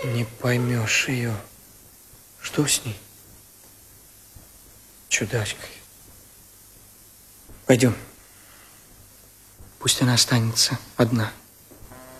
Не поймешь ее. Что с ней? Чудачкой. Пойдем. Пусть она останется одна.